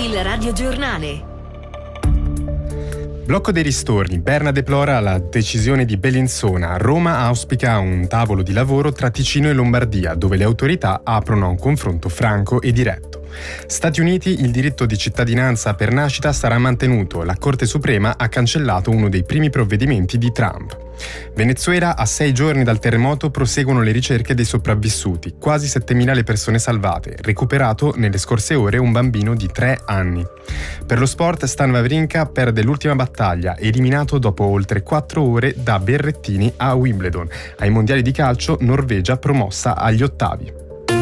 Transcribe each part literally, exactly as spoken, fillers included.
Il radiogiornale. Blocco dei ristorni. Berna deplora la decisione di Bellinzona. Roma auspica un tavolo di lavoro tra Ticino e Lombardia, dove le autorità aprono a un confronto franco e diretto. Stati Uniti, il diritto di cittadinanza per nascita sarà mantenuto. La Corte Suprema ha cancellato uno dei primi provvedimenti di Trump. Venezuela, a sei giorni dal terremoto proseguono le ricerche dei sopravvissuti. Quasi settemila le persone salvate. Recuperato nelle scorse ore un bambino di tre anni. Per lo sport, Stan Wawrinka perde l'ultima battaglia, eliminato dopo oltre quattro ore da Berrettini a Wimbledon. Ai mondiali di calcio, Norvegia promossa agli ottavi.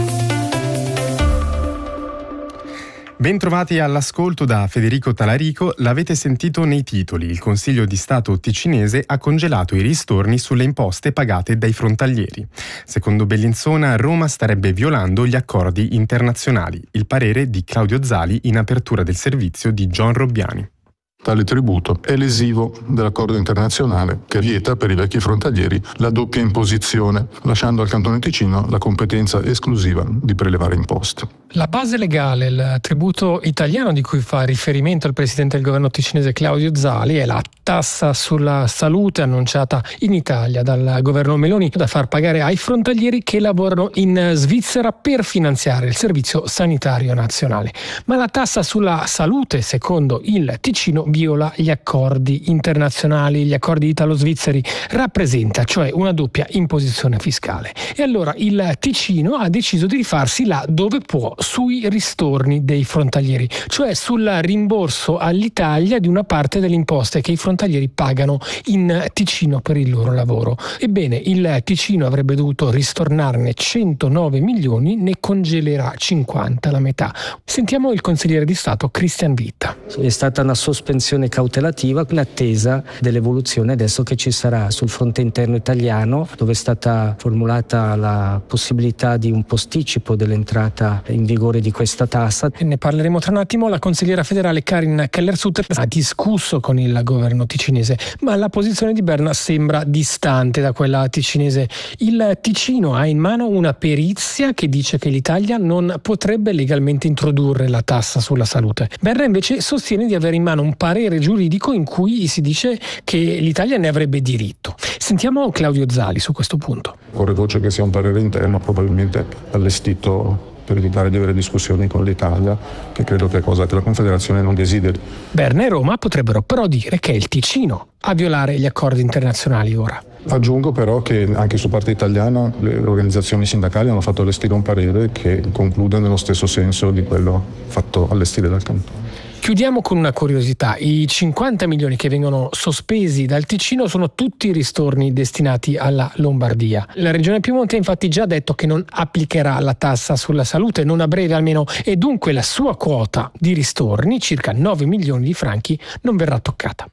Bentrovati all'ascolto da Federico Talarico. L'avete sentito nei titoli. Il Consiglio di Stato ticinese ha congelato i ristorni sulle imposte pagate dai frontalieri. Secondo Bellinzona, Roma starebbe violando gli accordi internazionali. Il parere di Claudio Zali in apertura del servizio di John Robbiani. Tale tributo è lesivo dell'accordo internazionale che vieta per i vecchi frontalieri la doppia imposizione, lasciando al Cantone Ticino la competenza esclusiva di prelevare imposte. La base legale, il tributo italiano di cui fa riferimento il presidente del governo ticinese Claudio Zali, è la tassa sulla salute annunciata in Italia dal governo Meloni da far pagare ai frontalieri che lavorano in Svizzera per finanziare il servizio sanitario nazionale. Ma la tassa sulla salute, secondo il Ticino, viola gli accordi internazionali, gli accordi italo-svizzeri, rappresenta cioè una doppia imposizione fiscale. E allora il Ticino ha deciso di rifarsi là dove può, sui ristorni dei frontalieri, cioè sul rimborso all'Italia di una parte delle imposte che i frontalieri pagano in Ticino per il loro lavoro. Ebbene, il Ticino avrebbe dovuto ristornarne centonove milioni, ne congelerà cinquanta, la metà. Sentiamo il consigliere di Stato Christian Witta. È stata una sospensione cautelativa in attesa dell'evoluzione adesso che ci sarà sul fronte interno italiano, dove è stata formulata la possibilità di un posticipo dell'entrata in vigore di questa tassa. Ne parleremo tra un attimo. La consigliera federale Karin Keller-Sutter ha discusso con il governo ticinese, ma la posizione di Berna sembra distante da quella ticinese. Il Ticino ha in mano una perizia che dice che l'Italia non potrebbe legalmente introdurre la tassa sulla salute. Berna invece sostiene di avere in mano un parere giuridico in cui si dice che l'Italia ne avrebbe diritto. Sentiamo Claudio Zali su questo punto. Corre voce che sia un parere interno, probabilmente allestito per evitare di avere discussioni con l'Italia, che credo che è cosa che la Confederazione non desideri. Berna e Roma potrebbero però dire che è il Ticino a violare gli accordi internazionali ora. Aggiungo però che anche su parte italiana le organizzazioni sindacali hanno fatto allestire un parere che conclude nello stesso senso di quello fatto allestire dal Cantone. Chiudiamo con una curiosità. I cinquanta milioni che vengono sospesi dal Ticino sono tutti ristorni destinati alla Lombardia. La regione Piemonte ha infatti già detto che non applicherà la tassa sulla salute, non a breve almeno, e dunque la sua quota di ristorni, circa nove milioni di franchi, non verrà toccata.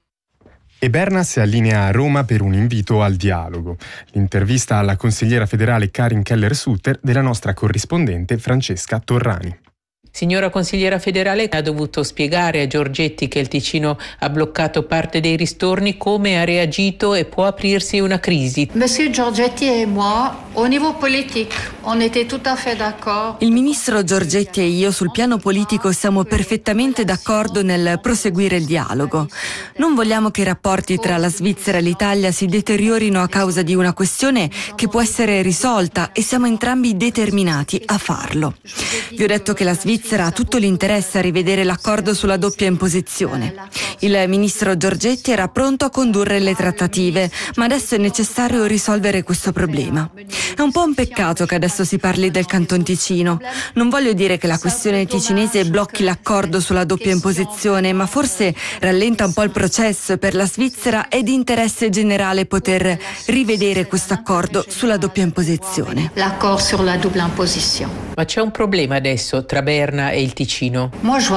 E Berna si allinea a Roma per un invito al dialogo. L'intervista alla consigliera federale Karin Keller-Sutter della nostra corrispondente Francesca Torrani. Signora consigliera federale, ha dovuto spiegare a Giorgetti che il Ticino ha bloccato parte dei ristorni, come ha reagito e può aprirsi una crisi. Monsieur Giorgetti e moi, au niveau politique, on était tout à fait d'accord. Il ministro Giorgetti e io sul piano politico siamo perfettamente d'accordo nel proseguire il dialogo. Non vogliamo che i rapporti tra la Svizzera e l'Italia si deteriorino a causa di una questione che può essere risolta e siamo entrambi determinati a farlo. Vi ho detto che la Svizzera ha tutto l'interesse a rivedere l'accordo sulla doppia imposizione. Il ministro Giorgetti era pronto a condurre le trattative, ma adesso è necessario risolvere questo problema. È un po' un peccato che adesso si parli del Canton Ticino. Non voglio dire che la questione ticinese blocchi l'accordo sulla doppia imposizione, ma forse rallenta un po' il processo. Per la Svizzera è di interesse generale poter rivedere questo accordo sulla doppia imposizione. L'accordo sulla doppia imposizione. Ma c'è un problema adesso tra Berna e il Ticino?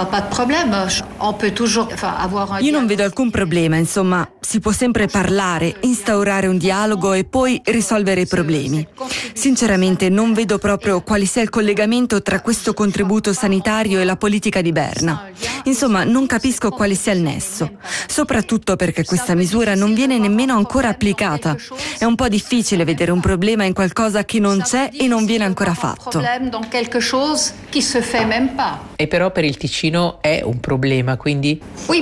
Io non vedo alcun problema, insomma, si può sempre parlare, instaurare un dialogo e poi risolvere i problemi. Sinceramente non vedo proprio quale sia il collegamento tra questo contributo sanitario e la politica di Berna. Insomma, non capisco quale sia il nesso, soprattutto perché questa misura non viene nemmeno ancora applicata. È un po' difficile vedere un problema in qualcosa che non c'è e non viene ancora fatto. E però per il Ticino è un problema, quindi?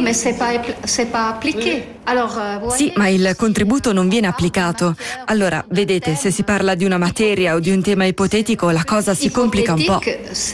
Sì, ma il contributo non viene applicato. Allora, vedete, se si parla di una materia o di un tema ipotetico, la cosa si complica un po'.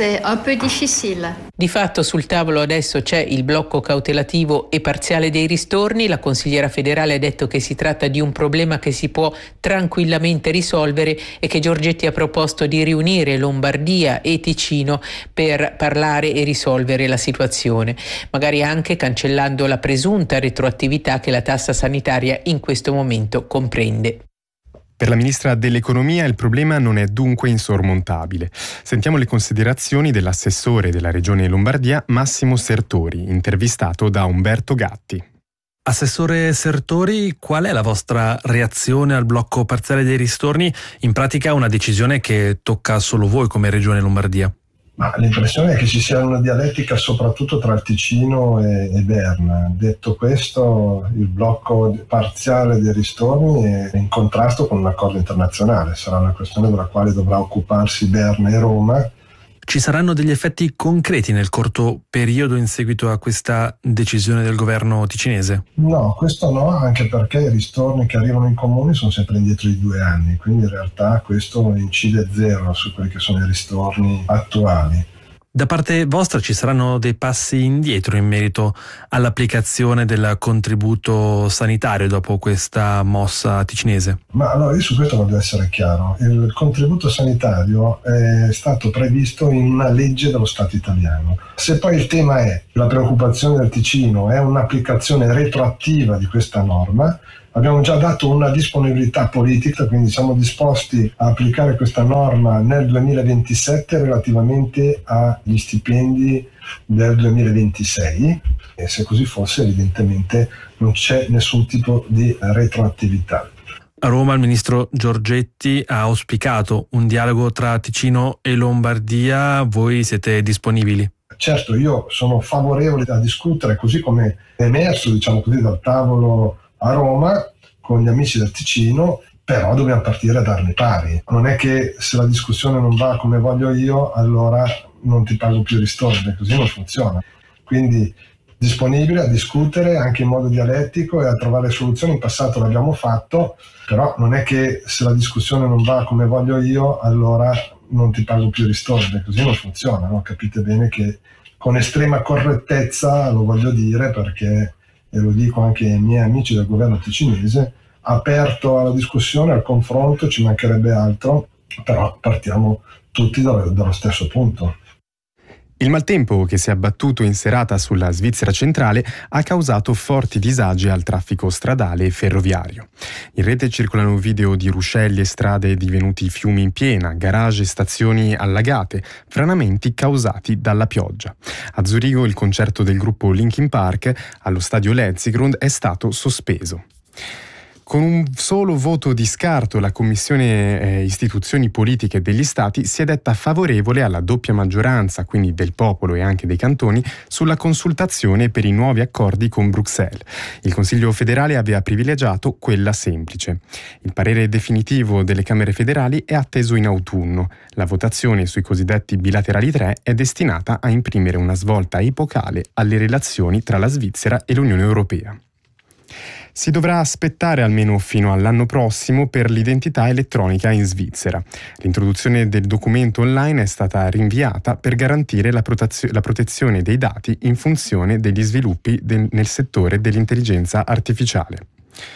Di fatto sul tavolo adesso c'è il blocco cautelativo e parziale dei ristorni. La consigliera federale ha detto che si tratta di un problema che si può tranquillamente risolvere e che Giorgetti ha proposto di riunire Lombardia e Ticino per parlare e risolvere la situazione, magari anche cancellando la presunta retroattività che la tassa sanitaria in questo momento comprende. Per la ministra dell'Economia il problema non è dunque insormontabile. Sentiamo le considerazioni dell'assessore della Regione Lombardia Massimo Sertori, intervistato da Umberto Gatti. Assessore Sertori, qual è la vostra reazione al blocco parziale dei ristorni? In pratica una decisione che tocca solo voi come Regione Lombardia. Ma l'impressione è che ci sia una dialettica soprattutto tra il Ticino e, e Berna. Detto questo, il blocco parziale dei ristorni è in contrasto con un accordo internazionale. Sarà una questione della quale dovrà occuparsi Berna e Roma. Ci saranno degli effetti concreti nel corto periodo in seguito a questa decisione del governo ticinese? No, questo no, anche perché i ristorni che arrivano in comune sono sempre indietro di due anni, quindi in realtà questo incide zero su quelli che sono i ristorni attuali. Da parte vostra ci saranno dei passi indietro in merito all'applicazione del contributo sanitario dopo questa mossa ticinese? Ma allora io su questo voglio essere chiaro. Il contributo sanitario è stato previsto in una legge dello Stato italiano. Se poi il tema è la preoccupazione del Ticino, è un'applicazione retroattiva di questa norma, abbiamo già dato una disponibilità politica, quindi siamo disposti a applicare questa norma nel duemilaventisette relativamente agli stipendi del duemilaventisei e se così fosse evidentemente non c'è nessun tipo di retroattività. A Roma il ministro Giorgetti ha auspicato un dialogo tra Ticino e Lombardia, voi siete disponibili? Certo, io sono favorevole a discutere, così come è emerso diciamo così dal tavolo a Roma con gli amici del Ticino, però dobbiamo partire da armi pari. Non è che se la discussione non va come voglio io, allora non ti pago più ristorni, così non funziona. Quindi disponibile a discutere anche in modo dialettico e a trovare soluzioni. In passato l'abbiamo fatto, però non è che se la discussione non va come voglio io, allora non ti pago più ristorni, così non funziona, no? Capite bene che con estrema correttezza lo voglio dire, perché e lo dico anche ai miei amici del governo ticinese, aperto alla discussione, al confronto, ci mancherebbe altro, però partiamo tutti dallo, dallo stesso punto. Il maltempo che si è abbattuto in serata sulla Svizzera centrale ha causato forti disagi al traffico stradale e ferroviario. In rete circolano video di ruscelli e strade divenuti fiumi in piena, garage e stazioni allagate, franamenti causati dalla pioggia. A Zurigo il concerto del gruppo Linkin Park allo stadio Letzigrund è stato sospeso. Con un solo voto di scarto la Commissione eh, Istituzioni Politiche degli Stati si è detta favorevole alla doppia maggioranza, quindi del popolo e anche dei cantoni, sulla consultazione per i nuovi accordi con Bruxelles. Il Consiglio federale aveva privilegiato quella semplice. Il parere definitivo delle Camere federali è atteso in autunno. La votazione sui cosiddetti bilaterali tre è destinata a imprimere una svolta epocale alle relazioni tra la Svizzera e l'Unione Europea. Si dovrà aspettare almeno fino all'anno prossimo per l'identità elettronica in Svizzera. L'introduzione del documento online è stata rinviata per garantire la, protezio- la protezione dei dati in funzione degli sviluppi de- nel settore dell'intelligenza artificiale.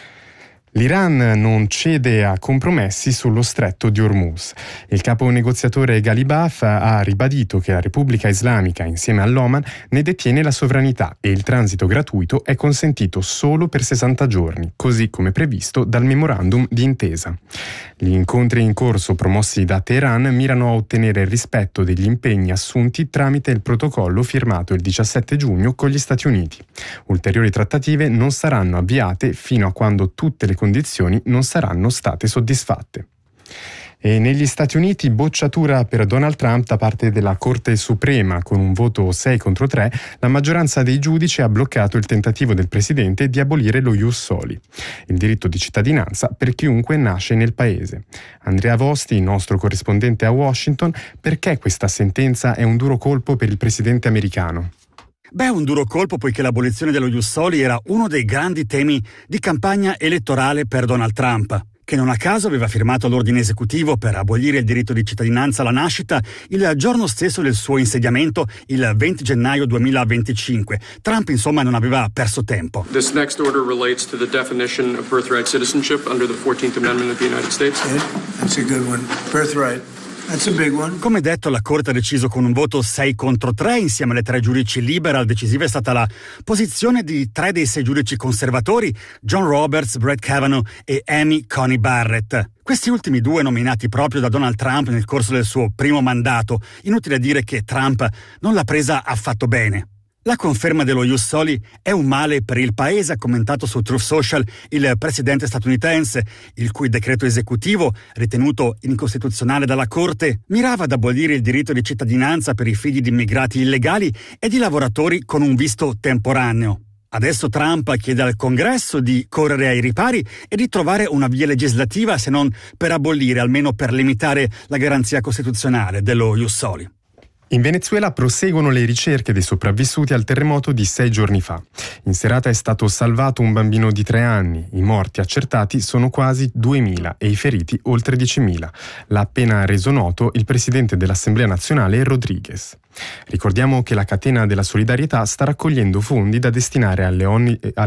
L'Iran non cede a compromessi sullo stretto di Hormuz. Il capo negoziatore Ghalibaf ha ribadito che la Repubblica Islamica, insieme all'Oman, ne detiene la sovranità e il transito gratuito è consentito solo per sessanta giorni, così come previsto dal memorandum di intesa. Gli incontri in corso promossi da Teheran mirano a ottenere il rispetto degli impegni assunti tramite il protocollo firmato il diciassette giugno con gli Stati Uniti. Ulteriori trattative non saranno avviate fino a quando tutte le condizioni non saranno state soddisfatte. E negli Stati Uniti bocciatura per Donald Trump da parte della Corte Suprema. Con un voto sei contro tre, la maggioranza dei giudici ha bloccato il tentativo del presidente di abolire lo ius soli, il diritto di cittadinanza per chiunque nasce nel paese. Andrea Vosti, nostro corrispondente a Washington, perché questa sentenza è un duro colpo per il presidente americano? Beh, un duro colpo poiché l'abolizione dello ius soli era uno dei grandi temi di campagna elettorale per Donald Trump, che non a caso aveva firmato l'ordine esecutivo per abolire il diritto di cittadinanza alla nascita il giorno stesso del suo insediamento, il venti gennaio duemilaventicinque. Trump, insomma, non aveva perso tempo. This next order relates to the definition of birthright citizenship under the fourteenth Amendment of the United States. Yeah, that's a good one. Birthright. That's a big one. Come detto, la Corte ha deciso con un voto sei contro tre, insieme alle tre giudici liberal. Decisiva è stata la posizione di tre dei sei giudici conservatori, John Roberts, Brett Kavanaugh e Amy Coney Barrett. Questi ultimi due nominati proprio da Donald Trump nel corso del suo primo mandato. Inutile dire che Trump non l'ha presa affatto bene. La conferma dello ius soli è un male per il paese, ha commentato su Truth Social il presidente statunitense, il cui decreto esecutivo, ritenuto incostituzionale dalla Corte, mirava ad abolire il diritto di cittadinanza per i figli di immigrati illegali e di lavoratori con un visto temporaneo. Adesso Trump chiede al Congresso di correre ai ripari e di trovare una via legislativa, se non per abolire, almeno per limitare la garanzia costituzionale dello ius soli. In Venezuela proseguono le ricerche dei sopravvissuti al terremoto di sei giorni fa. In serata è stato salvato un bambino di tre anni, i morti accertati sono quasi duemila e i feriti oltre diecimila. L'ha appena reso noto il presidente dell'Assemblea nazionale Rodriguez. Ricordiamo che la catena della solidarietà sta raccogliendo fondi da destinare alle O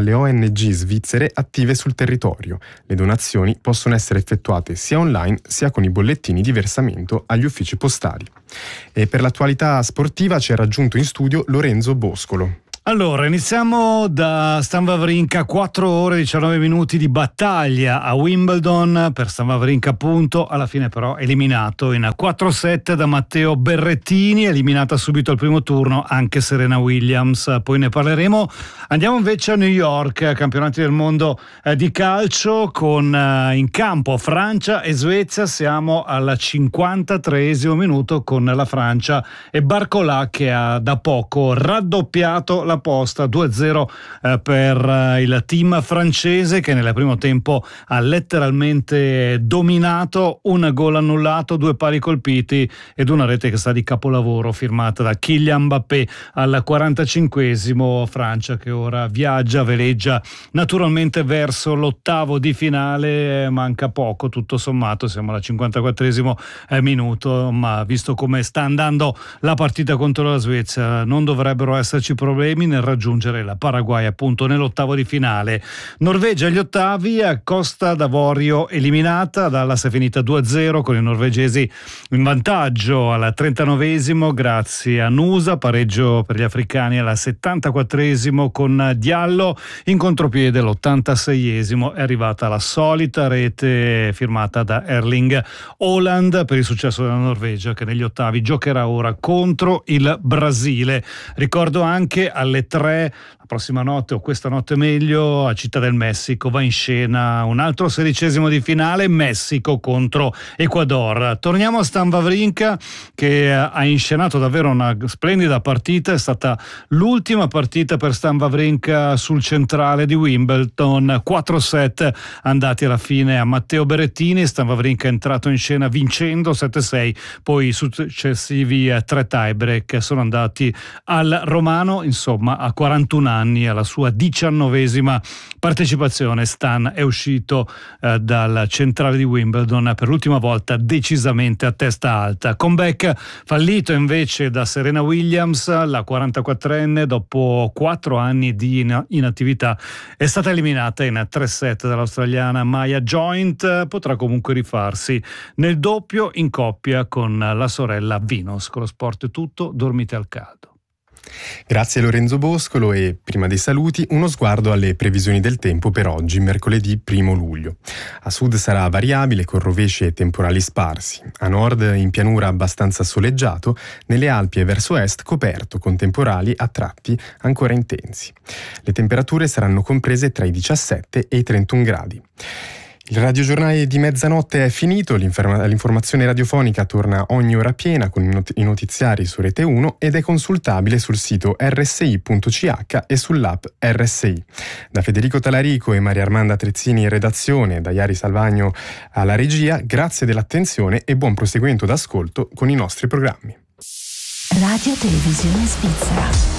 N G svizzere attive sul territorio. Le donazioni possono essere effettuate sia online sia con i bollettini di versamento agli uffici postali. E per l'attualità sportiva ci è raggiunto in studio Lorenzo Boscolo. Allora, iniziamo da Stan Wawrinka, quattro ore e diciannove minuti di battaglia a Wimbledon per Stan Wawrinka, appunto, alla fine però eliminato in quattro set da Matteo Berrettini, eliminata subito al primo turno anche Serena Williams, poi ne parleremo. Andiamo invece a New York, campionati del mondo eh, di calcio con eh, in campo Francia e Svezia, siamo al cinquantatreesimo minuto con la Francia e Barcola che ha da poco raddoppiato la posta due a zero eh, per eh, il team francese che nel primo tempo ha letteralmente dominato, un gol annullato, due pali colpiti ed una rete che sta di capolavoro firmata da Kylian Mbappé al quarantacinquesimo. Francia che ora viaggia, veleggia naturalmente verso l'ottavo di finale, manca poco tutto sommato, siamo al cinquantaquattresimo eh, minuto, ma visto come sta andando la partita contro la Svezia non dovrebbero esserci problemi nel raggiungere la Paraguay appunto nell'ottavo di finale. Norvegia agli ottavi, a Costa d'Avorio eliminata, Dallas è finita due a zero con i norvegesi in vantaggio al trentanovesimo grazie a Nusa, pareggio per gli africani al settantaquattresimo con Diallo, in contropiede l'ottantaseiesimo è arrivata la solita rete firmata da Erling Haaland per il successo della Norvegia che negli ottavi giocherà ora contro il Brasile. Ricordo anche alle tre, la prossima notte o questa notte meglio, a Città del Messico va in scena un altro sedicesimo di finale, Messico contro Ecuador. Torniamo a Stan Wawrinka che ha inscenato davvero una splendida partita, è stata l'ultima partita per Stan Wawrinka sul centrale di Wimbledon, quattro set andati alla fine a Matteo Berrettini. Stan Wawrinka è entrato in scena vincendo sette a sei, poi i successivi tre tiebreak sono andati al romano. Insomma, a quarantuno anni, alla sua diciannovesima partecipazione, Stan è uscito eh, dal centrale di Wimbledon per l'ultima volta decisamente a testa alta. Comeback fallito invece da Serena Williams, la quarantaquattrenne dopo quattro anni di in- inattività è stata eliminata in tre set dall'australiana Maya Joint, potrà comunque rifarsi nel doppio in coppia con la sorella Venus. Con lo sport è tutto, dormite al caldo. Grazie Lorenzo Boscolo e prima dei saluti uno sguardo alle previsioni del tempo per oggi, mercoledì primo luglio. A sud sarà variabile con rovesci e temporali sparsi, a nord in pianura abbastanza soleggiato, nelle Alpi e verso est coperto con temporali a tratti ancora intensi. Le temperature saranno comprese tra i diciassette e i trentuno gradi. Il radiogiornale di mezzanotte è finito, l'informazione radiofonica torna ogni ora piena con i notiziari su Rete uno ed è consultabile sul sito erre esse i punto ci acca e sull'app erre esse i. Da Federico Talarico e Maria Armanda Trezzini in redazione, da Iari Salvagno alla regia, grazie dell'attenzione e buon proseguimento d'ascolto con i nostri programmi. Radio Televisione Svizzera.